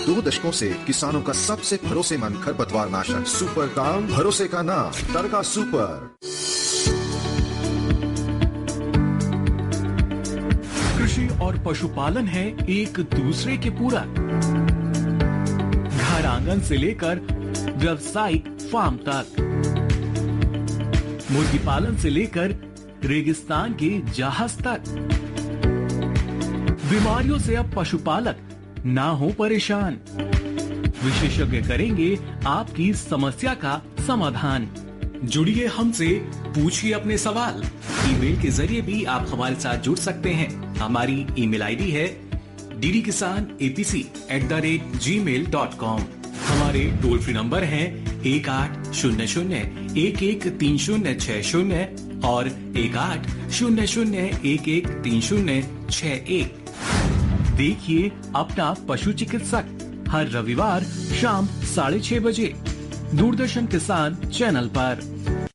2 दशकों से किसानों का सबसे भरोसेमंद खरपतवार नाशक सुपर काम, भरोसे का नाम टरका सुपर। कृषि और पशुपालन है एक दूसरे के पूरक। घर आंगन से लेकर व्यावसायिक फार्म तक, मुर्गी पालन से लेकर रेगिस्तान के जहाज तक, बीमारियों से अब पशुपालक ना हो परेशान। विशेषज्ञ करेंगे आपकी समस्या का समाधान। जुड़िए हमसे, पूछिए अपने सवाल। ईमेल के जरिए भी आप हमारे साथ जुड़ सकते हैं। हमारी ईमेल आईडी है ddkisanapc@gmail.com। हमारे टोल फ्री नंबर हैं 1800-113060 और 1800-113061। देखिए अपना पशु चिकित्सक हर रविवार शाम 6:30 बजे दूरदर्शन किसान चैनल पर।